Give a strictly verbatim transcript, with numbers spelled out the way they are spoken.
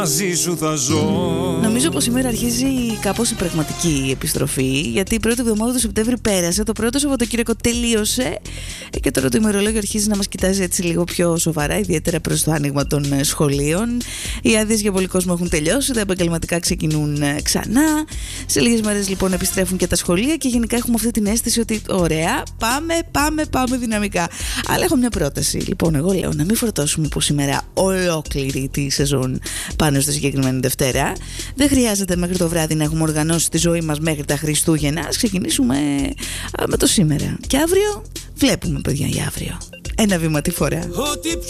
Μαζί σου θα ζω. Νομίζω πως σήμερα αρχίζει κάπως η πραγματική επιστροφή, γιατί η πρώτη εβδομάδα του Σεπτέμβρη πέρασε, το πρώτο Σαββατοκύριακο τελείωσε και τώρα το ημερολόγιο αρχίζει να μας κοιτάζει έτσι λίγο πιο σοβαρά, ιδιαίτερα προς το άνοιγμα των σχολείων. Οι άδειες για πολύ κόσμο έχουν τελειώσει, τα επαγγελματικά ξεκινούν ξανά. Σε λίγες μέρες λοιπόν επιστρέφουν και τα σχολεία και γενικά έχουμε αυτή την αίσθηση ότι ωραία, πάμε, πάμε, πάμε δυναμικά. Αλλά έχω μια πρόταση. Λοιπόν, εγώ λέω να μην φορτώσουμε από σήμερα ολόκληρη τη σεζόν πάνω στη συγκεκριμένη Δευτέρα. Δεν χρειάζεται μέχρι το βράδυ να έχουμε οργανώσει τη ζωή μας μέχρι τα Χριστούγεννα. Ας ξεκινήσουμε με το σήμερα. Και αύριο βλέπουμε, παιδιά, για αύριο. Ένα βήμα τη φορά.